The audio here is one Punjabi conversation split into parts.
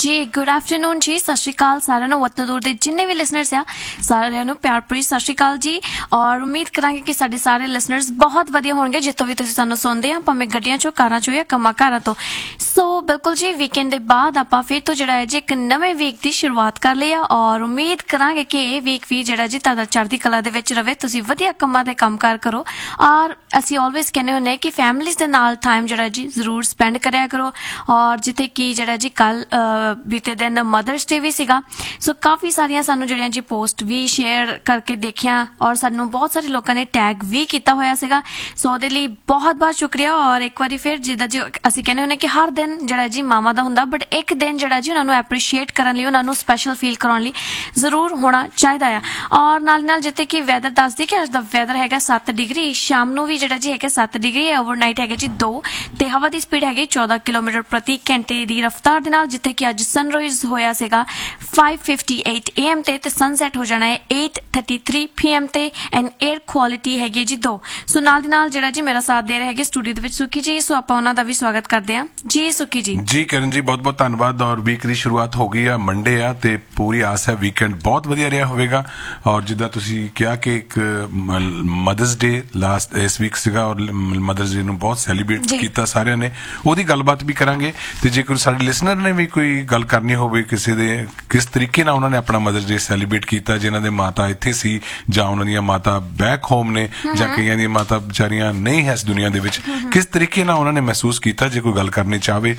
जी गुड आफ्टरनून जी, सत श्री अकाल साਰਿਆਂ ਨੂੰ वतन दूर ਦੇ ਜਿੰਨੇ ਵੀ ਲਿਸਨਰਸ ਆ ਸਾਰਿਆਂ ਨੂੰ ਪਿਆਰ ਭਰੀ ਸਤਿ ਸ਼੍ਰੀ ਅਕਾਲ ਜੀ। ਔਰ ਉਮੀਦ ਕਰਾਂਗੇ ਕਿ ਸਾਡੇ ਸਾਰੇ ਲਿਸਨਰਸ ਬਹੁਤ ਵਧੀਆ ਹੋਣਗੇ ਜਿੱਥੋਂ ਵੀ ਤੁਸੀਂ ਸਾਨੂੰ ਸੁਣਦੇ ਆ, ਭਾਵੇਂ ਗੱਡੀਆਂ ਚੋਂ, ਕਾਰਾਂ ਚੋਂ ਜਾਂ ਕੰਮਾਂ ਕਾਰਾਂ ਤੋਂ। ਸੋ ਬਿਲਕੁਲ ਜੀ, ਵੀਕਐਂਡ ਦੇ ਬਾਅਦ ਆਪਾਂ ਫਿਰ ਤੋਂ ਜਿਹੜਾ ਹੈ ਜੀ ਇੱਕ ਨਵੇਂ ਵੀਕ ਦੀ ਸ਼ੁਰੂਆਤ ਕਰ ਲਈ ਆ ਔਰ ਉਮੀਦ ਕਰਾਂਗੇ ਕਿ ਇਹ ਵੀਕ ਵੀ ਜਿਹੜਾ ਜੀ ਤੁਹਾਡਾ ਚੜ੍ਹਦੀ ਕਲਾ ਦੇ ਵਿੱਚ ਰਵੇ, ਤੁਸੀਂ ਵਧੀਆ ਕੰਮਾਂ ਤੇ ਕੰਮਕਾਰ ਕਰੋ। ਔਰ ਅਸੀਂ ਆਲਵੇਜ਼ ਕਹਿੰਦੇ ਹੁੰਦੇ ਕਿ ਫੈਮਿਲੀਜ਼ ਦੇ ਨਾਲ ਟਾਈਮ ਜਿਹੜਾ ਜੀ ਜ਼ਰੂਰ ਸਪੈਂਡ ਕਰਿਆ ਕਰੋ। ਔਰ ਜਿੱਥੇ ਕਿ ਜਿਹੜਾ ਜੀ ਕੱਲ ਬੀਤੇ ਦਿਨ ਮਦਰਸ ਡੇ ਵੀ ਸੀਗਾ, ਸੋ ਕਾਫੀ ਸਾਰੀਆਂ ਸਾਨੂੰ ਜਿਹੜੀਆਂ ਜੀ ਪੋਸਟ ਵੀ ਸ਼ੇਅਰ ਕਰਕੇ ਦੇਖਿਆ ਔਰ ਸਾਨੂੰ ਬਹੁਤ ਸਾਰੇ ਲੋਕਾਂ ਨੇ ਟੈਗ ਵੀ ਕੀਤਾ ਹੋਇਆ ਸੀਗਾ। ਸੋ ਉਹਦੇ ਲਈ ਬਹੁਤ ਬਹੁਤ ਸ਼ੁਕਰੀਆ। ਔਰ ਇੱਕ ਵਾਰੀ ਫਿਰ ਜਿੱਦਾਂ ਜੀ ਅਸੀਂ ਕਹਿੰਦੇ ਹੁੰਦੇ ਕਿ ਹਰ ਦਿਨ ਜਿਹੜਾ ਜੀ ਮਾਵਾਂ ਦਾ ਹੁੰਦਾ, ਬਟ ਇੱਕ ਦਿਨ ਜਿਹੜਾ ਜੀ ਉਹਨਾਂ ਨੂੰ ਐਪਰੀਸ਼ੀਏਟ ਕਰਨ ਲਈ, ਉਹਨਾਂ ਨੂੰ ਸਪੈਸ਼ਲ ਫੀਲ ਕਰਾਉਣ ਲਈ ਜ਼ਰੂਰ ਹੋਣਾ ਚਾਹੀਦਾ ਆ। ਔਰ ਨਾਲ ਨਾਲ ਜਿੱਥੇ ਕਿ ਵੈਦਰ ਦੱਸਦੀ ਕਿ ਅੱਜ ਦਾ ਵੈਦਰ ਹੈਗਾ 7 ਡਿਗਰੀ, ਸ਼ਾਮ ਨੂੰ ਵੀ ਜਿਹੜਾ ਜੀ ਹੈਗਾ 7 ਡਿਗਰੀ ਹੈ, ਓਵਰਨਾਈਟ ਹੈਗਾ ਜੀ 2 ਤੇ ਹਵਾ ਦੀ ਸਪੀਡ ਹੈਗੀ 14 ਕਿਲੋਮੀਟਰ ਪ੍ਰਤੀ ਘੰਟੇ ਦੀ ਰਫ਼ਤਾਰ ਦੇ ਨਾਲ। ਜਿੱਥੇ ਕਿ ਅੱਜ ਸਨਰਾਈਜ਼ ਹੋਇਆ ਸੀਗਾ 5:58 AM ਤੇ ਸਨਸੈਟ ਹੋ ਜਾਣਾ ਹੈ 8:33 PM ਤੇ ਐਂਡ 에ਅਰ ਕੁਆਲਿਟੀ ਹੈਗੀ ਜੀ 2। ਸੋ ਨਾਲ ਦੀ ਨਾਲ ਜਿਹੜਾ ਜੀ ਮੇਰਾ ਸਾਥ ਦੇ ਰਹੇ ਹੈਗੇ ਸਟੂਡੀਓ ਦੇ ਵਿੱਚ ਸੁੱਖੀ ਜੀ, ਸੋ ਆਪਾਂ ਉਹਨਾਂ ਦਾ ਵੀ ਸਵਾਗਤ ਕਰਦੇ ਹਾਂ ਜੀ। ਸੁੱਖੀ ਜੀ ਜੀ ਕਿਰਨ ਜੀ ਬਹੁਤ ਬਹੁਤ ਧੰਨਵਾਦ। ਔਰ ਵੀਕ ਦੀ ਸ਼ੁਰੂਆਤ ਹੋ ਗਈ ਆ, ਮੰਡੇ ਆ ਤੇ ਪੂਰੀ ਆਸ ਹੈ ਵੀਕਐਂਡ ਬਹੁਤ ਵਧੀਆ ਰਿਹਾ ਹੋਵੇਗਾ। ਔਰ ਜਿੱਦਾਂ ਤੁਸੀਂ ਕਿਹਾ ਕਿ ਇੱਕ ਮਦਰਸ ਡੇ ਲਾਸਟ ਇਸ ਵੀਕ ਸੀਗਾ ਔਰ ਮਦਰਸ ਡੇ ਨੂੰ ਬਹੁਤ ਸੈਲੀਬ੍ਰੇਟ ਕੀਤਾ ਸਾਰਿਆਂ ਨੇ, ਉਹਦੀ ਗੱਲਬਾਤ ਵੀ ਕਰਾਂਗੇ। ਤੇ ਜੇਕਰ ਸਾਡੇ ਲਿਸਨਰ ਨੇ ਵੀ ਕੋਈ ਗੱਲ ਕਰਨੀ ਹੋਵੇ ਕਿਸੇ ਦੇ ਕਿਸ ਤਰੀਕੇ ਨਾਲ ਉਹਨਾਂ ਨੇ ਆਪਣਾ ਮਦਰਸ ਡੇ ਸੈਲੀਬ੍ਰੇਟ ਕੀਤਾ, ਜਿਨ੍ਹਾਂ ਦੇ ਮਾਤਾ ਇੱਥੇ ਸੀ ਜਾਂ ਉਹਨਾਂ ਦੀਆਂ ਮਾਤਾ ਬੈਕ ਹੋਮ ਨੇ ਜਾਂ ਕਈਆਂ ਦੀਆਂ ਮਾਤਾ ਵਿਚਾਰੀਆਂ ਨਹੀਂ ਹੈ ਇਸ ਦੁਨੀਆ ਦੇ ਵਿੱਚ, ਕਿਸ ਤਰੀਕੇ ਨਾਲ ਉਹਨਾਂ ਨੇ ਮਹਿਸੂਸ ਕੀਤਾ, ਜੇ ਕੋਈ ਗੱਲ ਕਰਨੀ ਚਾਹਵੇ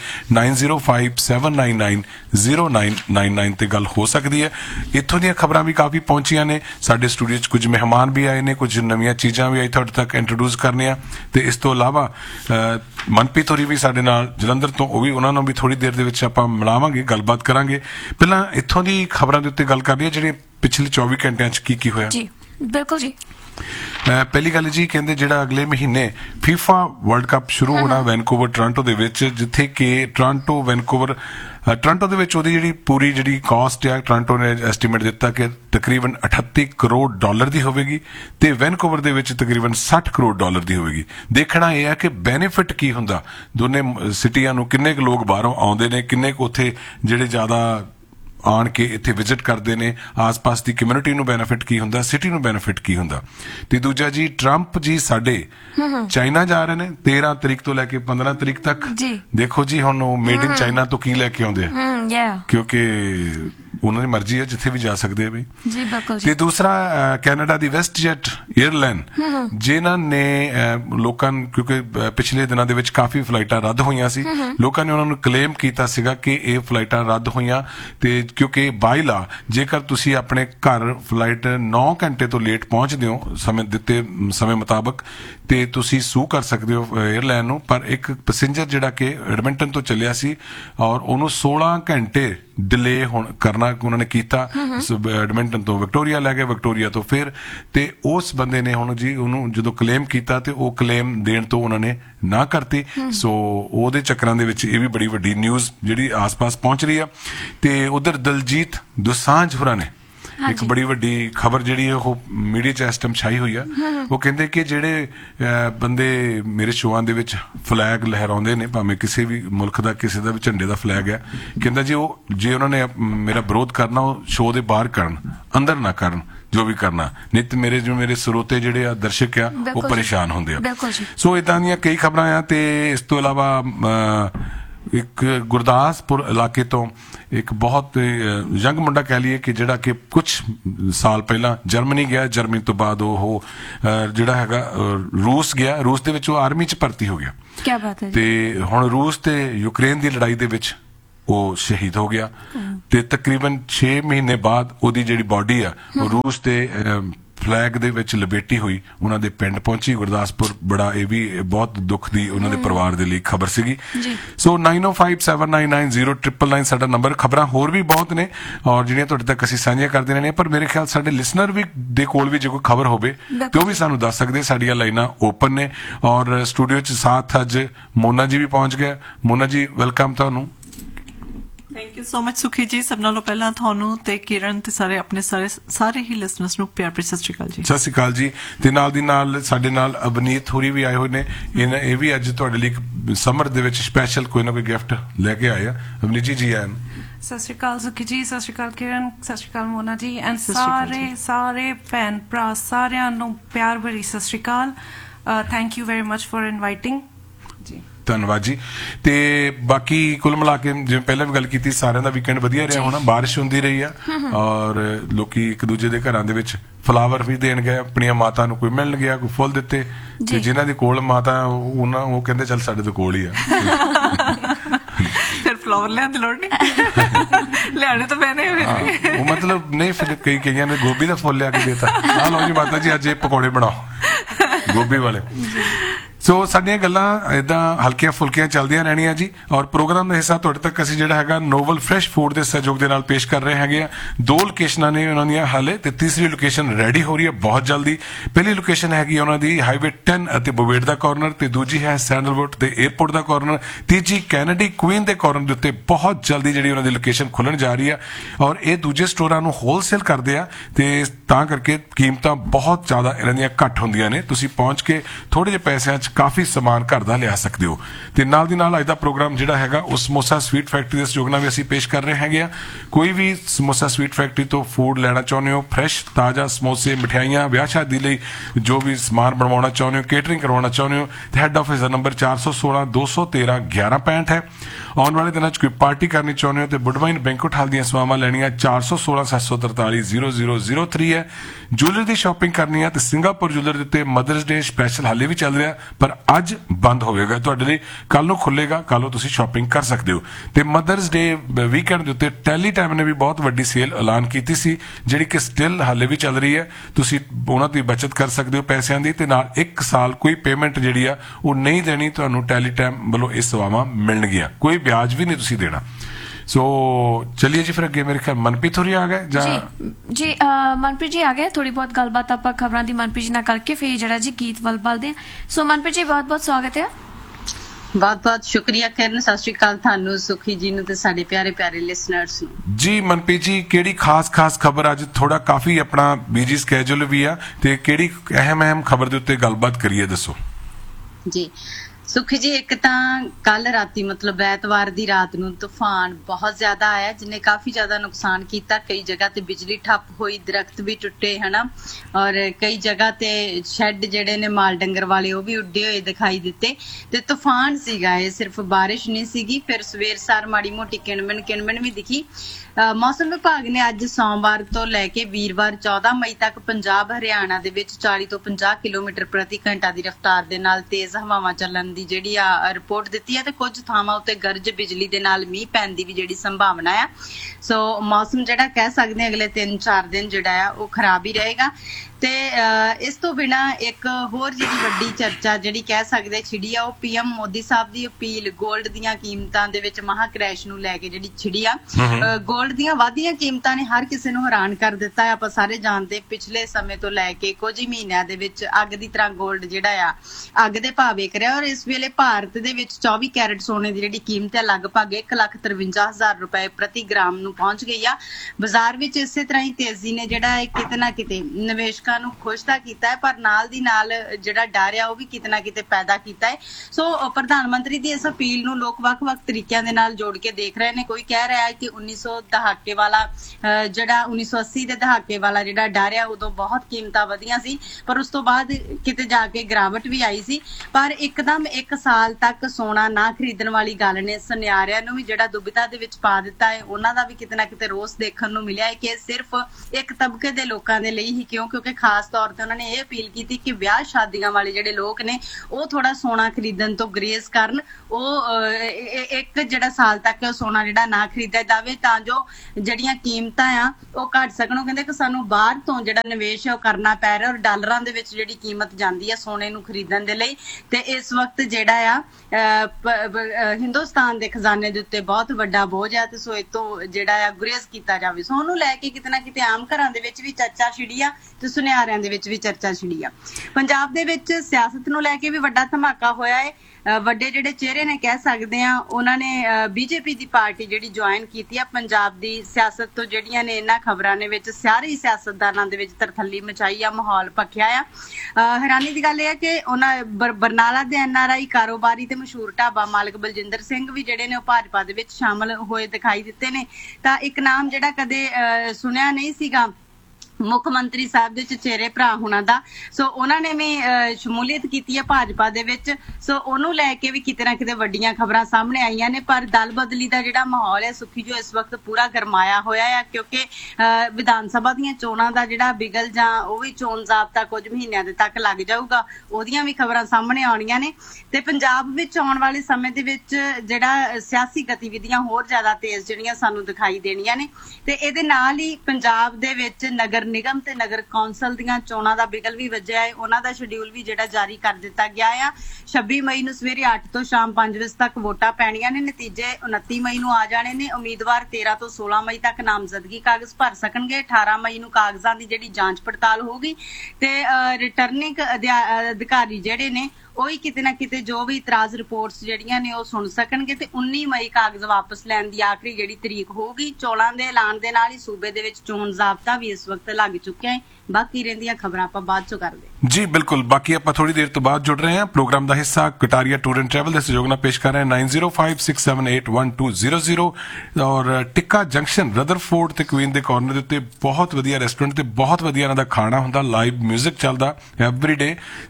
9057990999 ਤੇ ਗੱਲ ਹੋ ਸਕਦੀ ਹੈ। ਇੱਥੋਂ ਦੀਆਂ ਖਬਰਾਂ ਵੀ ਕਾਫੀ ਪਹੁੰਚੀਆਂ ਨੇ, ਸਾਡੇ ਸਟੂਡੀਓ 'ਚ ਕੁਝ ਮਹਿਮਾਨ ਵੀ ਆਏ ਨੇ, ਕੁਝ ਨਵੀਆਂ ਚੀਜ਼ਾਂ ਵੀ ਆਈ ਤੁਹਾਡੇ ਤੱਕ ਇੰਟਰੋਡਿਊਸ ਕਰਨੇ ਆ। ਤੇ ਇਸ ਤੋਂ ਇਲਾਵਾ ਮਨਪ੍ਰੀਤ ਹੋਰੀ ਵੀ ਸਾਡੇ ਨਾਲ ਜਲੰਧਰ ਤੋਂ, ਉਹ ਵੀ ਉਹਨਾਂ ਨੂੰ ਵੀ ਥੋੜੀ ਦੇਰ ਦੇ ਵਿੱਚ ਆਪਾਂ ਮਿਲਾਵਾਂਗੇ, ਗੱਲਬਾਤ ਕਰਾਂਗੇ। ਪਹਿਲਾਂ ਇੱਥੋਂ ਦੀ ਖਬਰਾਂ ਦੇ ਉੱਤੇ ਗੱਲ ਕਰ ਲਈਏ ਜਿਹੜੇ ਪਿਛਲੇ 24 ਘੰਟਿਆਂ 'ਚ ਕੀ ਹੋਇਆ। ਜੀ ਬਿਲਕੁਲ ਜੀ। ਪਹਿਲੀ ਗੱਲ ਜੀ, ਕਹਿੰਦੇ ਜਿਹੜਾ ਅਗਲੇ ਮਹੀਨੇ ਫੀਫਾ ਵਰਲਡ ਕੱਪ ਸ਼ੁਰੂ ਹੋਣਾ ਵੈਨਕੂਵਰ ਟੋਰਾਂਟੋ ਦੇ ਵਿੱਚ, ਜਿੱਥੇ ਕਿ ਟੋਰਾਂਟੋ ਦੇ ਵਿੱਚ ਉਹਦੀ ਜਿਹੜੀ ਪੂਰੀ ਜਿਹੜੀ ਕਾਸਟ ਆ, ਟੋਰਾਂਟੋ ਨੇ ਐਸਟੀਮੇਟ ਦਿੱਤਾ ਕਿ ਤਕਰੀਬਨ $38 ਕਰੋੜ ਦੀ ਹੋਵੇਗੀ ਤੇ ਵੈਨਕੂਵਰ ਦੇ ਵਿੱਚ ਤਕਰੀਬਨ $60 ਕਰੋੜ ਦੀ ਹੋਵੇਗੀ। ਦੇਖਣਾ ਇਹ ਹੈ ਕਿ ਬੈਨੀਫਿਟ ਕੀ ਹੁੰਦਾ ਦੋਨੇ ਸਿਟੀਆਂ ਨੂੰ, ਕਿੰਨੇ ਕੁ ਲੋਕ ਬਾਹਰੋਂ ਆਉਂਦੇ ਨੇ, ਕਿੰਨੇ ਕੁ ਉੱਥੇ ਜਿਹੜੇ ਜ਼ਿਆਦਾ ਆਣ ਕੇ ਇੱਥੇ ਵਿਜ਼ਿਟ ਕਰਦੇ ਨੇ, ਆਸ-ਪਾਸ ਦੀ ਕਮਿਊਨਿਟੀ ਨੂੰ ਬੈਨੀਫਿਟ ਕੀ ਹੁੰਦਾ, ਸਿਟੀ ਨੂੰ ਬੈਨੀਫਿਟ ਕੀ ਹੁੰਦਾ। ਤੇ ਦੂਜਾ ਜੀ, ਟਰੰਪ ਜੀ ਸਾਡੇ ਚਾਈਨਾ ਜਾ ਰਹੇ ਨੇ 13 ਤਰੀਕ ਤੋਂ ਲੈ ਕੇ 15 ਤਰੀਕ ਤੱਕ। ਦੇਖੋ ਜੀ ਹੁਣ ਉਹ ਮੇਡ ਇਨ ਚਾਈਨਾ ਤੋਂ ਕੀ ਲੈ ਕੇ ਆਉਂਦੇ ਆ, ਕਿਉਂਕਿ ਉਹਨਾਂ ਦੀ ਮਰਜ਼ੀ ਹੈ, ਜਿੱਥੇ ਵੀ ਜਾ ਸਕਦੇ ਆ ਵੀ ਜੀ। ਬਿਲਕੁਲ। ਤੇ ਦੂਸਰਾ ਕੈਨੇਡਾ ਦੀ ਵੈਸਟ ਜੈਟ 에ਅਰਲਾਈਨ, ਜਿਨ੍ਹਾਂ ਨੇ ਲੋਕਾਂ ਨੂੰ, ਕਿਉਂਕਿ ਪਿਛਲੇ ਦਿਨਾਂ ਦੇ ਵਿੱਚ ਕਾਫੀ ਫਲਾਈਟਾਂ ਰੱਦ ਹੋਈਆਂ ਸੀ, ਲੋਕਾਂ ਨੇ ਉਹਨਾਂ ਨੂੰ ਕਲੇਮ ਕੀਤਾ ਸੀਗਾ ਕਿ ਇਹ ਫਲਾਈਟਾਂ ਰੱਦ ਹੋਈਆਂ ਤੇ ਕਿਉਂਕਿ ਬਾਈ ਲਾ ਜੇਕਰ ਤੁਸੀਂ ਆਪਣੇ ਘਰ ਫਲਾਈਟ 9 ਘੰਟੇ ਤੋਂ ਲੇਟ ਪਹੁੰਚਦੇ ਹੋ ਸਮੇਂ ਦਿੱਤੇ ਸਮੇਂ ਮੁਤਾਬਕ, ਤੇ ਤੁਸੀਂ ਸੂ ਕਰ ਸਕਦੇ ਹੋ 에ਅਰਲਾਈਨ ਨੂੰ। ਪਰ ਇੱਕ ਪੈਸੇਂਜਰ ਜਿਹੜਾ ਕਿ ਐਡਮਿੰਟਨ ਤੋਂ ਚੱਲਿਆ ਸੀ ਔਰ ਉਹਨੂੰ 16 ਘੰਟੇ ਡਿਲੇ ਕਰਨਾ ਉਹਨਾਂ ਨੇ ਕੀਤਾ, ਐਡਮਿੰਟਨ ਤੋਂ ਵਿਕਟੋਰੀਆ ਲੈ ਗਏ, ਵਿਕਟੋਰੀਆ ਤੋਂ ਫਿਰ, ਤੇ ਉਸ ਬੰਦੇ ਨੇ ਹੁਣ ਜੀ ਉਹਨੂੰ ਜਦੋਂ ਕਲੇਮ ਕੀਤਾ ਤੇ ਉਹ ਕਲੇਮ ਦੇਣ ਤੋਂ ਉਹਨਾਂ ਨੇ ਨਾ ਕਰਤੀ। ਸੋ ਉਹਦੇ ਚੱਕਰਾਂ ਦੇ ਵਿੱਚ ਇਹ ਵੀ ਬੜੀ ਵੱਡੀ ਨਿਊਜ਼ ਜਿਹੜੀ ਆਸ-ਪਾਸ ਪਹੁੰਚ ਰਹੀ ਆ। ਤੇ ਉਧਰ ਦਲਜੀਤ ਦੋਸਾਂਝ ਹੋਰਾਂ ਨੇ ਇੱਕ ਬੜੀ ਵੱਡੀ ਖਬਰ ਜਿਹੜੀ ਉਹ ਮੀਡੀਆ 'ਚ ਇਸ ਟਾਈਮ ਛਾਈ ਹੋਈ ਆ। ਉਹ ਕਹਿੰਦੇ ਕਿ ਜਿਹੜੇ ਬੰਦੇ ਮੇਰੇ ਸ਼ੋਆਂ ਦੇ ਵਿੱਚ ਫਲੈਗ ਲਹਿਰਾਉਂਦੇ ਨੇ, ਭਾਵੇਂ ਕਿਸੇ ਵੀ ਮੁਲਕ ਦਾ, ਕਿਸੇ ਦਾ ਵੀ ਝੰਡੇ ਦਾ ਫਲੈਗ ਹੈ, ਕਹਿੰਦਾ ਜੀ ਉਹ ਜੇ ਉਹਨਾਂ ਨੇ ਮੇਰਾ ਵਿਰੋਧ ਕਰਨਾ ਉਹ ਸ਼ੋਅ ਦੇ ਬਾਹਰ ਕਰਨ, ਅੰਦਰ ਨਾ ਕਰਨ, ਜੋ ਵੀ ਕਰਨਾ, ਨਹੀਂ ਤੇ ਮੇਰੇ ਸਰੋਤੇ ਜਿਹੜੇ ਆ, ਦਰਸ਼ਕ ਆ, ਉਹ ਪਰੇਸ਼ਾਨ ਹੁੰਦੇ ਆ। ਸੋ ਇਦਾਂ ਦੀਆਂ ਕਈ ਖਬਰਾਂ ਆ। ਤੇ ਇਸ ਤੋਂ ਇਲਾਵਾ ਇੱਕ ਗੁਰਦਾਸਪੁਰ ਇਲਾਕੇ ਤੋਂ ਇੱਕ ਬਹੁਤ ਯੰਗ ਮੁੰਡਾ ਕਹਿ ਲਈਏ ਕਿ ਜਿਹੜਾ ਕਿ ਕੁਝ ਸਾਲ ਪਹਿਲਾਂ ਜਰਮਨੀ ਗਿਆ, ਜਰਮਨੀ ਤੋਂ ਬਾਅਦ ਉਹ ਜਿਹੜਾ ਹੈਗਾ ਰੂਸ ਗਿਆ, ਰੂਸ ਦੇ ਵਿੱਚ ਉਹ ਆਰਮੀ 'ਚ ਭਰਤੀ ਹੋ ਗਿਆ। ਕੀ ਬਾਤ ਹੈ। ਤੇ ਹੁਣ ਰੂਸ ਤੇ ਯੂਕਰੇਨ ਦੀ ਲੜਾਈ ਦੇ ਵਿੱਚ ਉਹ ਸ਼ਹੀਦ ਹੋ ਗਿਆ ਤੇ ਤਕਰੀਬਨ 6 ਮਹੀਨੇ ਬਾਅਦ ਉਹਦੀ ਜਿਹੜੀ ਬਾਡੀ ਆ ਉਹ ਰੂਸ ਦੇ ਫਲੈਗ ਦੇ ਵਿੱਚ ਲਪੇਟੀ ਹੋਈ ਉਹਨਾਂ ਦੇ ਪਿੰਡ ਪਹੁੰਚੀ ਗੁਰਦਾਸਪੁਰ। ਬੜਾ ਇਹ ਵੀ ਬਹੁਤ ਦੁੱਖ ਦੀ ਉਹਨਾਂ ਦੇ ਪਰਿਵਾਰ ਦੇ ਲਈ ਖਬਰ ਸੀਗੀ। ਸੋ 9057990999 ਸਾਡਾ ਨੰਬਰ। ਖਬਰਾਂ ਹੋਰ ਵੀ ਬਹੁਤ ਨੇ ਔਰ ਜਿਹੜੀਆਂ ਤੁਹਾਡੇ ਤੱਕ ਅਸੀਂ ਸਾਂਝੀਆਂ ਕਰਦੇ ਰਹਿੰਦੇ, ਪਰ ਮੇਰੇ ਖਿਆਲ ਸਾਡੇ ਲਿਸਨਰ ਵੀ ਦੇ ਕੋਲ ਵੀ ਜੇ ਕੋਈ ਖਬਰ ਹੋਵੇ ਤੇ ਉਹ ਵੀ ਸਾਨੂੰ ਦੱਸ ਸਕਦੇ। ਸਾਡੀਆਂ ਲਾਈਨਾਂ ਓਪਨ ਨੇ ਔਰ ਸਟੂਡੀਓ 'ਚ ਸਾਥ ਅੱਜ ਮੋਨਾ ਜੀ ਵੀ ਪਹੁੰਚ ਗਏ। ਮੋਨਾ ਜੀ ਵੈਲਕਮ ਤੁਹਾਨੂੰ। ਥੈਂਕ ਯੂ ਸੋ ਮਚ ਸੁਖੀ ਜੀ। ਸਭ ਨਾਲੋਂ ਪਹਿਲਾਂ ਤੁਹਾਨੂੰ ਤੇ ਕਿਰਨ ਤੇ ਸਾਰੇ ਹੀ ਲਿਸਨਰਸ ਨੂੰ ਪਿਆਰ ਭਰੀ ਸਤਿ ਸ਼੍ਰੀ ਅਕਾਲ ਜੀ। ਸਤਿ ਸ਼੍ਰੀ ਅਕਾਲ ਜੀ। ਤੇ ਨਾਲ ਦੀ ਨਾਲ ਸਾਡੇ ਨਾਲ ਅਵਨੀਤ ਹੋਰੀ ਵੀ ਆਏ ਹੋਏ ਨੇ। ਇਹ ਵੀ ਅੱਜ ਤੁਹਾਡੇ ਲਈ ਇੱਕ ਸਮਰ ਦੇ ਵਿੱਚ ਸਪੈਸ਼ਲ ਕੋਈ ਨਾ ਕੋਈ ਗਿਫਟ ਲੈ ਕੇ ਆਏ ਆ। ਅਵਨੀਤ ਜੀ ਆਏ ਹਨ। ਸਤਿ ਸ਼੍ਰੀ ਅਕਾਲ ਸੁਖੀ ਜੀ, ਸਤਿ ਸ਼੍ਰੀ ਅਕਾਲ ਕਿਰਨ, ਸਤਿ ਸ਼੍ਰੀ ਅਕਾਲ ਮੋਨਾ ਜੀ ਐਂਡ ਅਕਾਲ ਜੀ। ਸਾਰੇ ਭੈਣ ਭਰਾ ਸਾਰਿਆਂ ਨੂੰ ਪਿਆਰ ਭਰੀ ਸਤਿ ਸ਼੍ਰੀ ਅਕਾਲ। Thank you very much for inviting ਜੀ। ਧੰਨਵਾਦ ਜੀ। ਤੇ ਬਾਕੀ ਕੁੱਲ ਮਿਲਾ ਕੇ ਜਿਵੇਂ ਪਹਿਲਾਂ ਵੀ ਗੱਲ ਕੀਤੀ, ਸਾਰਿਆਂ ਦਾ ਵੀਕਐਂਡ ਵਧੀਆ ਰਿਹਾ ਹੋਣਾ। ਬਾਰਿਸ਼ ਹੁੰਦੀ ਰਹੀ ਆ ਔਰ ਲੋਕੀ ਇੱਕ ਦੂਜੇ ਦੇ ਘਰਾਂ ਦੇ ਵਿੱਚ ਫਲਾਵਰ ਵੀ ਦੇਣ ਗਏ, ਆਪਣੀਆਂ ਮਾਤਾ ਨੂੰ ਕੋਈ ਮਿਲਣ ਗਿਆ, ਕੋਈ ਫੁੱਲ ਦਿੱਤੇ। ਤੇ ਜਿਨ੍ਹਾਂ ਦੇ ਕੋਲ ਮਾਤਾ ਉਹ ਕਹਿੰਦੇ ਚੱਲ ਸਾਡੇ ਤੋਂ ਕੋਲ ਹੀ ਆ। ਫਿਰ ਫਲਾਵਰ ਲੈਣ ਦੀ ਲੋੜ ਨਹੀਂ, ਲਿਆਣੇ ਤਾਂ ਪੈਣੇ ਹੋਏ। ਉਹ ਮਤਲਬ ਨਹੀਂ, ਫਿਰ ਕਈਆਂ ਨੇ ਗੋਭੀ ਦਾ ਫੁੱਲ ਲਿਆ ਕੇ ਦੇਤਾ, ਆ ਲਓ ਜੀ ਮਾਤਾ ਜੀ ਅੱਜ ਇਹ ਪਕੌੜੇ ਬਣਾਓ ਗੋਭੀ ਵਾਲੇ। ਸੋ ਸਾਡੀਆਂ ਗੱਲਾਂ ਇਦਾਂ ਹਲਕੀਆਂ ਫੁਲਕੀਆਂ ਚੱਲਦੀਆਂ ਰਹਿਣੀਆਂ ਜੀ। ਔਰ ਪ੍ਰੋਗਰਾਮ ਦਾ ਹਿੱਸਾ ਤੁਹਾਡੇ ਤੱਕ ਅਸੀਂ ਜਿਹੜਾ ਹੈਗਾ ਨੋਵਲ ਫਰੈਸ਼ ਫੂਡ ਦੇ ਸਹਿਯੋਗ ਦੇ ਨਾਲ ਪੇਸ਼ ਕਰ ਰਹੇ ਹੈਗੇ ਆ। 2 ਲੋਕੇਸ਼ਨਾਂ ਨੇ ਉਹਨਾਂ ਦੀਆਂ ਹਾਲੇ, ਤੇ ਤੀਸਰੀ ਲੋਕੇਸ਼ਨ ਰੈਡੀ ਹੋ ਰਹੀ ਹੈ ਬਹੁਤ ਜਲਦੀ। ਪਹਿਲੀ ਲੋਕੇਸ਼ਨ ਹੈਗੀ ਉਹਨਾਂ ਦੀ ਹਾਈਵੇ 10 ਅਤੇ ਬੋਵੇਟ ਦਾ ਕਾਰਨਰ, ਤੇ ਦੂਜੀ ਹੈ ਸੈਂਡਲਵੁੱਡ ਤੇ 에ਅਰਪੋਰਟ ਦਾ ਕਾਰਨਰ, ਤੀਜੀ ਕੈਨੇਡੀ ਕੁਈਨ ਦੇ ਕਾਰਨਰ ਦੇ ਉੱਤੇ ਬਹੁਤ ਜਲਦੀ ਜਿਹੜੀ ਉਹਨਾਂ ਦੀ ਲੋਕੇਸ਼ਨ ਖੁੱਲਣ ਜਾ ਰਹੀ ਆ। ਔਰ ਇਹ ਦੂਜੇ ਸਟੋਰਾਂ ਨੂੰ ਹੋਲਸੇਲ ਕਰਦੇ ਆ, ਤੇ ਤਾਂ ਕਰਕੇ ਕੀਮਤਾਂ ਬਹੁਤ ਜ਼ਿਆਦਾ ਇਹਨਾਂ ਦੀਆਂ ਘੱਟ ਹੁੰਦੀਆਂ ਨੇ। ਤੁਸੀਂ ਪਹੁੰਚ ਕੇ ਥੋੜੇ ਜਿਹੇ ਪੈਸਿਆਂ 'ਚ ਕਾਫੀ ਸਮਾਨ ਘਰ ਦਾ ਲਿਆ ਸਕਦੇ ਹੋ। ਤੇ ਨਾਲ ਦੀ ਨਾਲ ਅੱਜ ਦਾ ਪ੍ਰੋਗਰਾਮ ਜਿਹੜਾ ਹੈਗਾ ਉਹ ਸਮੋਸਾ ਸਵੀਟ ਫੈਕਟਰੀ ਦੇ ਸਹਿਯੋਗ ਨਾਲ ਵੀ ਅਸੀਂ ਪੇਸ਼ ਕਰ ਰਹੇ ਹੈਗੇ ਆ। ਕੋਈ ਵੀ ਸਮੋਸਾ ਸਵੀਟ ਫੈਕਟਰੀ ਤੋਂ ਫੂਡ ਲੈਣਾ ਚਾਹੁੰਦੇ ਹੋ, ਫਰੈਸ਼ ਤਾਜ਼ਾ ਸਮੋਸੇ, ਮਠਿਆਈਆਂ, ਵਿਆਹ ਸ਼ਾਦੀ ਲਈ ਜੋ ਵੀ ਸਮਾਨ ਬਣਵਾਉਣਾ ਚਾਹੁੰਦੇ ਹੋ, ਕੇਟਰਿੰਗ ਕਰਵਾਉਣਾ ਚਾਹੁੰਦੇ ਹੋ, ਤੇ ਹੈੱਡ ਆਫਿਸ ਦਾ ਨੰਬਰ 416 213 1165 ਹੈ। ਆਉਣ ਵਾਲੇ ਦਿਨਾਂ 'ਚ ਕੋਈ ਪਾਰਟੀ ਕਰਨੀ ਚਾਹੁੰਦੇ ਹੋ ਤੇ ਬੁੱਡਵਾਈਨ ਬੈਂਕੁਟ ਹਾਲ ਦੀਆਂ ਸੇਵਾਵਾਂ ਲੈਣੀਆਂ 416 743 0003 ਹੈ। ਜੁਐਲਰੀ ਦੀ ਸ਼ਾਪਿੰਗ ਕਰਨੀ ਹੈ ਤੇ ਸਿੰਗਾਪੁਰ ਜੁਐਲਰ ਦੇ ਉੱਤੇ ਮਦਰਸ ਡੇ ਸਪੈਸ਼ਲ ਹਾਲੇ ਵੀ ਚੱਲ ਰਿਹਾ, ਪਰ ਅੱਜ ਬੰਦ ਹੋਵੇਗਾ ਤੁਹਾਡੇ ਲਈ, ਕੱਲ ਨੂੰ ਖੁੱਲੇਗਾ, ਕੱਲ ਨੂੰ ਤੁਸੀਂ ਸ਼ਾਪਿੰਗ ਕਰ ਸਕਦੇ ਹੋ। ਤੇ ਮਦਰਸ ਡੇ ਵੀਕਐਂਡ ਦੇ ਉੱਤੇ ਟੈਲੀ ਟਾਈਮ ਨੇ ਵੀ ਬਹੁਤ ਵੱਡੀ ਸੇਲ ਐਲਾਨ ਕੀਤੀ ਸੀ, ਜਿਹੜੀ ਕਿ ਸਟਿਲ ਹਾਲੇ ਵੀ ਚੱਲ ਰਹੀ ਹੈ। ਤੁਸੀਂ ਉਹਨਾਂ ਦੀ ਬਚਤ ਕਰ ਸਕਦੇ ਹੋ ਪੈਸਿਆਂ ਦੀ, ਤੇ ਨਾਲ 1 ਸਾਲ ਕੋਈ ਪੇਮੈਂਟ ਜਿਹੜੀ ਆ ਉਹ ਨਹੀਂ ਦੇਣੀ, ਤੁਹਾਨੂੰ ਟੈਲੀ ਟਾਈਮ ਵੱਲੋਂ ਇਹ ਸੇਵਾਵਾਂ ਮਿਲਣਗੀਆਂ, ਕੋਈ ਵਿਆਜ ਵੀ ਨਹੀਂ ਤੁਸੀਂ ਦੇਣਾ। ਸੋ ਚਲਿਏ ਜੀ, ਫਿਰ ਅੱਗੇ ਮੇਰੇ ਖਿਆਲ ਮਨਪ੍ਰੀਤ ਹੋਰੀ ਆ ਗਏ ਜਾਂ ਜੀ ਮਨਪ੍ਰੀਤ ਜੀ ਆ ਗਏ। ਥੋੜੀ ਬਹੁਤ ਗੱਲਬਾਤ ਆਪਾਂ ਖਬਰਾਂ ਦੀ ਮਨਪ੍ਰੀਤ ਜੀ ਨਾਲ ਕਰਕੇ ਫਿਰ ਜਿਹੜਾ ਜੀ ਗੀਤ ਵੱਲ ਬਲਦੇ ਆ। ਸੋ ਮਨਪ੍ਰੀਤ ਜੀ ਬਹੁਤ ਬਹੁਤ ਸਵਾਗਤ ਹੈ। ਬਹੁਤ ਬਹੁਤ ਸ਼ੁਕਰੀਆ ਕਰਨ। ਸਤਿ ਸ਼੍ਰੀ ਅਕਾਲ ਤੁਹਾਨੂੰ, ਸੁਖੀ ਜੀ ਨੂੰ ਤੇ ਸਾਡੇ ਪਿਆਰੇ ਪਿਆਰੇ ਲਿਸਨਰਸ ਨੂੰ। ਜੀ ਮਨਪ੍ਰੀਤ ਜੀ, ਕਿਹੜੀ ਖਾਸ ਖਬਰ? ਅੱਜ ਥੋੜਾ ਕਾਫੀ ਆਪਣਾ ਬਿਜੀ ਸਕੇਜੂਲ ਵੀ ਆ, ਤੇ ਕਿਹੜੀ ਅਹਿਮ ਖਬਰ ਦੇ ਉੱਤੇ ਗੱਲਬਾਤ ਕਰੀਏ, ਦੱਸੋ ਜੀ। ਸੁਖੀ ਜੀ, ਇੱਕ ਤਾਂ ਕੱਲ ਰਾਤੀ ਮਤਲਬ ਐਤਵਾਰ ਦੀ ਰਾਤ ਨੂੰ ਤੂਫਾਨ ਬਹੁਤ ਜ਼ਿਆਦਾ ਆਇਆ, ਜਿਹਨੇ ਕਾਫੀ ਜ਼ਿਆਦਾ ਨੁਕਸਾਨ ਕੀਤਾ। ਕਈ ਜਗ੍ਹਾ ਤੇ ਬਿਜਲੀ ਠੱਪ ਹੋਈ, ਦਰਖਤ ਵੀ ਟੁੱਟੇ ਹਨਾ, ਔਰ ਕਈ ਜਗ੍ਹਾ ਤੇ ਸ਼ੈੱਡ ਜਿਹੜੇ ਨੇ ਮਾਲ ਡੰਗਰ ਵਾਲੇ ਉਹ ਵੀ ਉੱਡੇ ਹੋਏ ਦਿਖਾਈ ਦਿੱਤੇ। ਤੇ ਤੂਫਾਨ ਸੀਗਾ ਇਹ, ਸਿਰਫ ਬਾਰਿਸ਼ ਨਹੀਂ ਸੀਗੀ। ਫਿਰ ਸਵੇਰ ਸਾਰ ਮਾੜੀ ਮੋਟੀ ਕਿਣਮਣ ਵੀ ਦਿਖੀ। ਮੌਸਮ ਵਿਭਾਗ ਨੇ ਅੱਜ ਸੋਮਵਾਰ ਤੋਂ ਲੈ ਕੇ ਵੀਰਵਾਰ 14 ਮਈ ਤੱਕ ਪੰਜਾਬ ਹਰਿਆਣਾ ਦੇ ਵਿੱਚ 40 ਤੋਂ 50 ਕਿਲੋਮੀਟਰ ਪ੍ਰਤੀ ਘੰਟਾ ਦੀ ਰਫ਼ਤਾਰ ਦੇ ਨਾਲ ਤੇਜ਼ ਹਵਾਵਾਂ ਚੱਲਣ ਦੀ ਜਿਹੜੀ ਆ ਰਿਪੋਰਟ ਦਿੱਤੀ ਹੈ, ਤੇ ਕੁਝ ਥਾਵਾਂ ਉੱਤੇ ਗਰਜ ਬਿਜਲੀ ਦੇ ਨਾਲ ਮੀਂਹ ਪੈਣ ਦੀ ਵੀ ਜਿਹੜੀ ਸੰਭਾਵਨਾ ਆ। ਸੋ ਮੌਸਮ ਜਿਹੜਾ ਕਹਿ ਸਕਦੇ ਅਗਲੇ 3-4 ਦਿਨ ਜਿਹੜਾ ਆ ਉਹ ਖਰਾਬ ਹੀ ਰਹੇਗਾ। ਤੇ ਇਸ ਤੋਂ ਬਿਨਾ ਇੱਕ ਹੋਰ ਜਿਹੜੀ ਵੱਡੀ ਚਰਚਾ ਜਿਹੜੀ ਕਹਿ ਸਕਦੇ ਛਿੜੀ ਆ, ਉਹ PM ਮੋਦੀ ਸਾਹਿਬ ਦੀ ਅਪੀਲ 골ਡ ਦੀਆਂ ਕੀਮਤਾਂ ਦੇ ਵਿੱਚ ਮਹਾ ਕ੍ਰੈਸ਼ ਨੂੰ ਲੈ ਕੇ ਜਿਹੜੀ ਛਿੜੀ ਆ। 골ਡ ਦੀਆਂ ਵਾਧੀਆਂ ਕੀਮਤਾਂ ਨੇ ਹਰ ਕਿਸੇ ਨੂੰ ਹੈਰਾਨ ਕਰ ਦਿੱਤਾ ਹੈ। ਆਪਾਂ ਸਾਰੇ ਜਾਣਦੇ ਪਿਛਲੇ ਸਮੇਂ ਤੋਂ ਲੈ ਕੇ ਕੁਝ ਹੀ ਮਹੀਨਿਆਂ ਦੇ ਵਿੱਚ ਅੱਗ ਦੀ ਤਰ੍ਹਾਂ 골ਡ ਜਿਹੜਾ ਆ ਅੱਗ ਦੇ ਭਾਅ ਵੇਖ ਰਿਹਾ। ਔਰ ਇਸ ਵੇਲੇ ਭਾਰਤ ਦੇ ਵਿੱਚ 24 ਕੈਰਟ ਸੋਨੇ ਦੀ ਜਿਹੜੀ ਕੀਮਤ ਹੈ ਲਗਭਗ 1,53,000 ਰੁਪਏ ਪ੍ਰਤੀ ਗ੍ਰਾਮ ਨੂੰ ਪਹੁੰਚ ਗਈ ਆ। ਬਾਜ਼ਾਰ ਵਿੱਚ ਇਸੇ ਤਰ੍ਹਾਂ ਹੀ ਤੇਜ਼ੀ ਨੇ ਜਿਹੜਾ ਕਿਤੇ ਨਾ ਕਿਤੇ ਨਿਵੇਸ਼ਕਾਂ ਨੂੰ ਖੁਸ਼ ਤਾਂ ਕੀਤਾ ਹੈ, ਪਰ ਨਾਲ ਦੀ ਨਾਲ ਜਿਹੜਾ ਡਰ ਆ ਉਹ ਵੀ ਕਿਤੇ ਨਾ ਕਿਤੇ ਪੈਦਾ ਕੀਤਾ ਹੈ। ਸੋ ਪ੍ਰਧਾਨ ਮੰਤਰੀ ਦੀ ਇਸ ਅਪੀਲ ਨੂੰ ਲੋਕ ਵੱਖ-ਵੱਖ ਤਰੀਕਿਆਂ ਦੇ ਨਾਲ ਜੋੜ ਕੇ ਦੇਖ ਰਹੇ ਨੇ। ਕੋਈ ਕਹਿ ਰਿਹਾ ਹੈ ਕਿ 1900 ਦਹਾਕੇ ਵਾਲਾ ਜਿਹੜਾ 1980 ਦੇ ਦਹਾਕੇ ਵਾਲਾ ਜਿਹੜਾ ਡਰ ਆ, ਉਦੋਂ ਬਹੁਤ ਕੀਮਤਾਂ ਵਧੀਆਂ ਸੀ, ਪਰ ਉਸ ਤੋਂ ਬਾਅਦ ਕਿਤੇ ਜਾ ਕੇ ਗਿਰਾਵਟ ਵੀ ਆਈ ਸੀ। ਪਰ ਇੱਕਦਮ 1 ਸਾਲ ਤੱਕ ਸੋਨਾ ਨਾ ਖਰੀਦਣ ਵਾਲੀ ਗੱਲ ਨੇ ਸੁਨਿਆਰਿਆਂ ਨੂੰ ਵੀ ਜਿਹੜਾ ਦੁਬਿਧਾ ਦੇ ਵਿੱਚ ਪਾ ਦਿੱਤਾ ਹੈ। ਉਹਨਾਂ ਦਾ ਵੀ ਕਿਤੇ ਨਾ ਕਿਤੇ ਰੋਸ ਦੇਖਣ ਨੂੰ ਮਿਲਿਆ ਹੈ ਕਿ ਸਿਰਫ ਇੱਕ ਤਬਕੇ ਦੇ ਲੋਕਾਂ ਦੇ ਲਈ ਹੀ ਕਿਉਂ, ਕਿਉਂਕਿ ਖਾਸ ਤੌਰ ਤੇ ਉਹਨਾਂ ਨੇ ਇਹ ਅਪੀਲ ਕੀਤੀ ਕਿ ਵਿਆਹ ਸ਼ਾਦੀਆਂ ਵਾਲੇ ਜਿਹੜੇ ਲੋਕ ਨੇ ਉਹ ਥੋੜਾ ਸੋਨਾ ਖਰੀਦਣ ਤੋਂ ਗਰੇਜ਼ ਕਰਨ। ਉਹ ਇੱਕ ਜਿਹੜਾ ਸਾਲ ਤੱਕ ਸੋਨਾ ਜਿਹੜਾ ਨਾ ਖਰੀਦਿਆ ਜਾਵੇ ਤਾਂ ਜੋ ਜਿਹੜੀਆਂ ਕੀਮਤਾਂ ਆ ਉਹ ਘਟ ਸਕਣ। ਉਹ ਕਹਿੰਦੇ ਕਿ ਸਾਨੂੰ ਬਾਹਰ ਤੋਂ ਜਿਹੜਾ ਨਿਵੇਸ਼ ਹੈ ਉਹ ਕਰਨਾ ਪੈ ਰਿਹਾ, ਔਰ ਡਾਲਰਾਂ ਦੇ ਵਿੱਚ ਜਿਹੜੀ ਕੀਮਤ ਜਾਂਦੀ ਹੈ ਸੋਨੇ ਨੂੰ ਖਰੀਦਣ ਦੇ ਲਈ। ਤੇ ਇਸ ਵਕਤ ਜਿਹੜਾ ਆ ਹਿੰਦੁਸਤਾਨ ਦੇ ਖਜ਼ਾਨੇ ਦੇ ਉੱਤੇ ਬਹੁਤ ਵੱਡਾ ਬੋਝ ਹੈ, ਤੇ ਸੋ ਇਹ ਤੋਂ ਜਿਹੜਾ ਆ ਗੁਰੇਜ਼ ਕੀਤਾ ਜਾਵੇ। ਸੋ ਉਹਨੂੰ ਲੈ ਕੇ ਕਿਤੇ ਨਾ ਕਿਤੇ ਆਮ ਘਰਾਂ ਦੇ ਵਿੱਚ ਵੀ ਚਰਚਾ ਛਿੜੀ ਆ, ਤੇ ਸੁਨਿਆਰਿਆਂ ਦੇ ਵਿੱਚ ਵੀ ਚਰਚਾ ਛਿੜੀ ਆ। ਪੰਜਾਬ ਦੇ ਵਿੱਚ ਸਿਆਸਤ ਨੂੰ ਲੈ ਕੇ ਵੀ ਵੱਡਾ ਧਮਾਕਾ ਹੋਇਆ ਹੈ। ਵੱਡੇ ਜਿਹੜੇ ਚਿਹਰੇ ਨੇ ਕਹਿ ਸਕਦੇ ਆ, ਉਹਨਾਂ ਨੇ ਬੀਜੇਪੀ ਦੀ ਪਾਰਟੀ ਜਿਹੜੀ ਜੁਆਇਨ ਕੀਤੀ ਆ। ਪੰਜਾਬ ਦੀ ਸਿਆਸਤ ਤੋਂ ਜਿਹੜੀਆਂ ਨੇ ਇਹਨਾਂ ਖਬਰਾਂ ਨੇ ਵਿੱਚ ਸਾਰੇ ਸਿਆਸਤਦਾਨਾਂ ਦੇ ਵਿੱਚ ਤਰਥੱਲੀ ਮਚਾਈ ਆ, ਮਾਹੌਲ ਭਖਿਆ ਆ। ਹੈਰਾਨੀ ਦੀ ਗੱਲ ਇਹ ਹੈ ਕਿ ਉਹਨਾਂ ਬਰਨਾਲਾ ਦੇ NRI ਕਾਰੋਬਾਰੀ ਤੇ ਮਸ਼ਹੂਰ ਢਾਬਾ ਮਾਲਕ ਬਲਜਿੰਦਰ ਸਿੰਘ ਵੀ ਜਿਹੜੇ ਨੇ ਉਹ ਭਾਜਪਾ ਦੇ ਵਿੱਚ ਸ਼ਾਮਲ ਹੋਏ ਦਿਖਾਈ ਦਿੱਤੇ ਨੇ। ਤਾਂ ਇੱਕ ਨਾਮ ਜਿਹੜਾ ਕਦੇ ਸੁਣਿਆ ਨਹੀਂ ਸੀਗਾ, ਮੁੱਖ ਮੰਤਰੀ ਸਾਹਿਬ ਦੇ ਚਚੇਰੇ ਭਰਾ ਹੋਣਾ ਦਾ, ਸੋ ਉਹਨਾਂ ਨੇ ਵੀ ਸ਼ਮੂਲੀਅਤ ਕੀਤੀ ਹੈ ਭਾਜਪਾ ਦੇ ਵਿੱਚ। ਸੋ ਉਹਨੂੰ ਲੈ ਕੇ ਵੀ ਕਿਤੇ ਨਾ ਕਿਤੇ ਵੱਡੀਆਂ ਖਬਰਾਂ ਸਾਹਮਣੇ ਆਈਆਂ ਨੇ। ਪਰ ਦਲ ਬਦਲੀ ਦਾ ਜਿਹੜਾ ਮਾਹੌਲ ਹੈ ਸੁਖੀ ਜੋ ਇਸ ਵਕਤ ਪੂਰਾ ਗਰਮਾਇਆ ਹੋਇਆ ਹੈ, ਕਿਉਂਕਿ ਵਿਧਾਨ ਸਭਾ ਦੀਆਂ ਚੋਣਾਂ ਦਾ ਜਿਹੜਾ ਬਿਗਲ ਜਾਂ ਉਹ ਵੀ ਚੋਣ ਜ਼ਾਬਤਾ ਕੁਝ ਮਹੀਨਿਆਂ ਦੇ ਤੱਕ ਲੱਗ ਜਾਊਗਾ, ਉਹਦੀਆਂ ਵੀ ਖਬਰਾਂ ਸਾਹਮਣੇ ਆਉਣੀਆਂ ਨੇ। ਤੇ ਪੰਜਾਬ ਵਿੱਚ ਆਉਣ ਵਾਲੇ ਸਮੇਂ ਦੇ ਵਿੱਚ ਜਿਹੜਾ ਸਿਆਸੀ ਗਤੀਵਿਧੀਆਂ ਹੋਰ ਜ਼ਿਆਦਾ ਤੇਜ਼ ਜਿਹੜੀਆਂ ਸਾਨੂੰ ਦਿਖਾਈ ਦੇਣੀਆਂ ਨੇ। ਤੇ ਇਹਦੇ ਨਾਲ ਹੀ ਪੰਜਾਬ ਦੇ ਵਿੱਚ ਨਗਰ ਨਿਗਮ ਤੇ ਨਗਰ ਕੌਂਸਲ ਦੀਆਂ ਚੋਣਾਂ ਦਾ ਬਿਗਲ ਵੀ ਵੱਜਿਆ ਹੈ। ਉਹਨਾਂ ਦਾ ਸ਼ਡਿਊਲ ਵੀ ਜਿਹੜਾ ਜਾਰੀ ਕਰ ਦਿੱਤਾ ਗਿਆ ਆ। 26 ਮਈ ਨੂੰ ਸਵੇਰੇ 8 ਤੋਂ ਸ਼ਾਮ 5 ਵਜੇ ਤੱਕ ਵੋਟਾਂ ਪੈਣੀਆਂ ਨੇ। ਨਤੀਜੇ 29 ਮਈ ਨੂੰ ਆ ਜਾਣੇ ਨੇ। ਉਮੀਦਵਾਰ 13 ਤੋਂ 16 ਮਈ ਤੱਕ ਨਾਮਜ਼ਦਗੀ ਕਾਗਜ਼ ਭਰ ਸਕਣਗੇ। 18 ਮਈ ਨੂੰ ਕਾਗਜ਼ਾਂ ਦੀ ਜਿਹੜੀ ਜਾਂਚ ਪੜਤਾਲ ਹੋਊਗੀ ਤੇ ਰਿਟਰਨਿੰਗ ਅਧਿਕਾਰੀ ਜਿਹੜੇ ਨੇ ਉਹ ਹੀ ਕਿਤੇ ਨਾ ਕਿਤੇ ਜੋ ਵੀ ਇਤਰਾਜ਼ ਰਿਪੋਰਟਸ ਜਿਹੜੀਆਂ ਨੇ ਉਹ ਸੁਣ ਸਕਣਗੇ। ਤੇ 19 ਮਈ ਕਾਗਜ਼ ਵਾਪਸ ਲੈਣ ਦੀ ਆਖਰੀ ਜਿਹੜੀ ਤਰੀਕ ਹੋਊਗੀ। ਚੋਣਾਂ ਦੇ ਐਲਾਨ ਦੇ ਨਾਲ ਹੀ ਸੂਬੇ ਦੇ ਵਿੱਚ ਚੋਣ ਜ਼ਾਬਤਾ ਵੀ ਇਸ ਵਕਤ ਲੱਗ ਚੁੱਕਿਆ ਹੈ। ਬਾਕੀ ਰਹਿੰਦੀਆਂ ਖਬਰਾਂ ਆਪਾਂ ਬਾਅਦ ਚੋਂ ਕਰਦੇ ਜੀ। ਬਿਲਕੁਲ, ਬਾਕੀ ਆਪਾਂ ਥੋੜੀ ਦੇਰ ਤੋਂ ਬਾਅਦ ਜੁੜ ਰਹੇ ਹਾਂ। ਪ੍ਰੋਗਰਾਮ ਦਾ ਹਿੱਸਾ ਕਟਾਰੀਆ ਟੂਰ ਐਂਡ ਟਰੈਵਲ ਦੇ ਸਹਿਯੋਗ ਨਾਲ ਪੇਸ਼ ਕਰ ਰਹੇ ਹਾਂ 9056781200 ਔਰ ਟਿੱਕਾ ਜੰਕਸ਼ਨ ਰਦਰਫੋਰਡ ਤੇ ਕੁਈਨ ਦੇ ਕਾਰਨਰ ਦੇ ਉੱਤੇ ਬਹੁਤ ਵਧੀਆ ਰੈਸਟੋਰੈਂਟ ਤੇ ਬਹੁਤ ਵਧੀਆ ਇਹਨਾਂ ਦਾ ਖਾਣਾ ਹੁੰਦਾ। ਲਾਈਵ 뮤직 ਚੱਲਦਾ ਐਵਰੀਡੇ।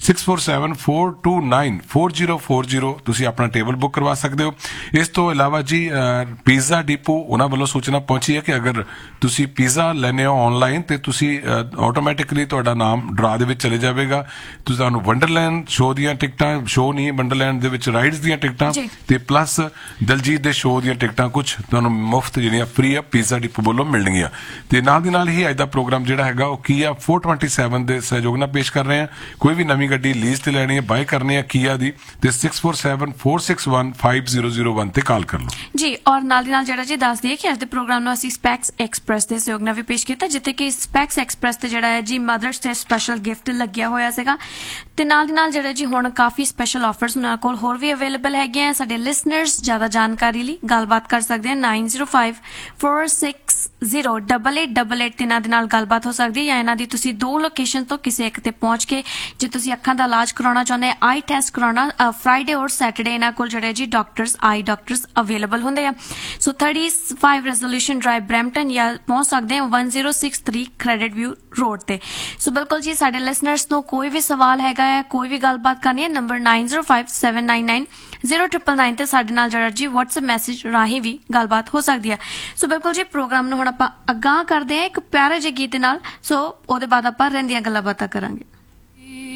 6474294040 ਤੁਸੀਂ ਆਪਣਾ ਟੇਬਲ ਬੁੱਕ ਕਰਵਾ ਸਕਦੇ ਹੋ। ਇਸ ਤੋਂ ਇਲਾਵਾ ਜੀ ਪੀਜ਼ਾ ਡਿਪੋ ਉਹਨਾਂ ਵੱਲੋਂ ਸੂਚਨਾ ਪਹੁੰਚੀ ਹੈ ਕਿ ਅਗਰ ਤੁਸੀਂ ਪੀਜ਼ਾ ਲੈਣੇ ਹੋ ਆਨਲਾਈਨ ਤੇ ਤੁਸੀਂ ਆਟੋਮੈਟਿਕਲੀ ਤੁਹਾਡਾ ਨਾਮ ਡਰਾ ਦੇ ਵਿੱਚ ਚਲੇ ਜਾਵੇਗਾ। ਤੁਸੀਂ ਤੁਹਾਨੂੰ ਵੰਡਰਲੈਂਡ ਸ਼ੋਅ ਦੀਆਂ ਟਿਕਟਾਂ, ਸ਼ੋਅ ਨਹੀਂ ਵੰਡਰਲੈਂਡ ਦੇ ਵਿੱਚ ਰਾਈਡਸ ਦੀਆਂ ਟਿਕਟਾਂ ਤੇ ਪਲੱਸ ਦਲਜੀਤ ਦੇ ਸ਼ੋਅ ਦੀਆਂ ਟਿਕਟਾਂ ਕੁਝ ਤੁਹਾਨੂੰ ਮੁਫਤ ਜਿਹੜੀਆਂ ਫ੍ਰੀ ਆ ਪੀਜ਼ਾ ਡਿਪੋ ਵੱਲੋਂ ਮਿਲਣਗੀਆਂ। ਤੇ ਨਾਲ ਦੀ ਨਾਲ ਹੀ ਅੱਜ ਦਾ ਪ੍ਰੋਗਰਾਮ ਜਿਹੜਾ ਹੈਗਾ ਉਹ ਕੀਆ 427 ਦੇ ਸਹਿਯੋਗ ਨਾਲ ਪੇਸ਼ ਕਰ ਰਹੇ ਹਾਂ। ਕੋਈ ਵੀ ਨਵੀਂ ਗੱਡੀ ਲੀਜ਼ ਤੇ ਲੈਣੀ ਹੈ, ਬਾਏ ਕਰਨੀ ਹੈ ਕੀਆ ਦੀ ਤੇ 6474615001 ਤੇ ਕਾਲ ਕਰ ਲਓ ਜੀ। ਔਰ ਨਾਲ ਦੀ ਨਾਲ ਜਿਹੜਾ ਜੀ ਦੱਸ ਦਈਏ ਕਿ ਅੱਜ ਦੇ ਪ੍ਰੋਗਰਾਮ ਨੂੰ ਅਸੀਂ ਸਪੈਕਸ ਐਕਸਪ੍ਰੈਸ ਦੇ ਸਹਿਯੋਗ ਨਾਲ ਵੀ ਪੇਸ਼ ਕੀਤਾ, ਜਿੱਥੇ ਕਿ ਸਪੈਕਸ ਐਕਸਪ੍ਰੈਸ ਤੇ ਜਿਹੜਾ ਹੈ ਜੀ ਮਦਰਸ ਡੇ ਸਪੈਸ਼ਲ ਗਿਫਟ ਲੱਗਿਆ ਹੋਇਆ ਸੀਗਾ। ਤੇ ਨਾਲ ਦੀ ਨਾਲ ਜਿਹੜਾ ਜੀ ਹੁਣ ਕਾਫੀ ਸਪੈਸ਼ਲ ਆਫਰਸ ਉਹਨਾਂ ਕੋਲ ਹੋਰ ਵੀ ਅਵੇਲੇਬਲ ਹੈਗੇ ਆ। ਸਾਡੇ ਲਿਸਨਰਸ ਜ਼ਿਆਦਾ ਜਾਣਕਾਰੀ ਲਈ ਗੱਲਬਾਤ ਕਰ ਸਕਦੇ ਆ 9054608888 ਤੇ ਇਹਨਾਂ ਦੇ ਨਾਲ ਗੱਲਬਾਤ ਹੋ ਸਕਦੀ ਹੈ, ਜਾਂ ਇਹਨਾਂ ਦੀ ਤੁਸੀਂ ਦੋ ਲੋਕੇਸ਼ਨ ਤੋਂ ਕਿਸੇ ਇੱਕ ਤੇ ਪਹੁੰਚ ਕੇ ਜੇ ਤੁਸੀਂ ਅੱਖਾਂ ਦਾ ਇਲਾਜ ਕਰਾਉਣਾ ਚਾਹੁੰਦੇ ਆ, ਆਈ ਟੈਸਟ ਕਰਾਉਣਾ, ਫਰਾਈਡੇ ਔਰ ਸੈਟਰਡੇ ਇਹਨਾਂ ਕੋਲ ਜਿਹੜੇ ਜੀ ਡਾਕਟਰਸ ਆਈ ਡਾਕਟਰਸ ਅਵੇਲੇਬਲ ਹੁੰਦੇ ਆ। ਸੋ 35 ਰੈਜ਼ੋਲੂਸ਼ਨ ਡਰਾਈਵ ਬਰੈਂਪਟਨ ਜਾਂ ਪਹੁੰਚ ਸਕਦੇ ਆ 1063 ਕ੍ਰੈਡਿਟ ਵਿਊ ਰੋਡ ਤੇ। ਸੋ ਬਿਲਕੁਲ ਜੀ ਸਾਡੇ ਲਿਸਨਰਸ ਨੂੰ ਕੋਈ ਵੀ ਸਵਾਲ ਹੈਗਾ ਹੈ, ਕੋਈ ਵੀ ਗੱਲਬਾਤ ਕਰਨੀ ਹੈ, ਨੰਬਰ 9057990999 ਤੇ ਸਾਡੇ ਨਾਲ ਜਿਹੜਾ ਜੀ WhatsApp ਮੈਸੇਜ ਰਾਹੀਂ ਵੀ ਗੱਲਬਾਤ ਹੋ ਸਕਦੀ ਹੈ। ਸੋ ਬਿਲਕੁਲ ਜੀ ਪ੍ਰੋਗਰਾਮ ਨੂੰ ਹੁਣ ਆਪਾਂ ਅਗਾਂਹ ਕਰਦੇ ਹਾਂ ਇੱਕ ਪਿਆਰੇ ਜਿਹੇ ਗੀਤ ਦੇ ਨਾਲ। ਸੋ ਉਹਦੇ ਬਾਅਦ ਆਪਾਂ ਰਹਿੰਦੀਆਂ ਗੱਲਾਂ ਬਾਤਾਂ ਕਰਾਂਗੇ।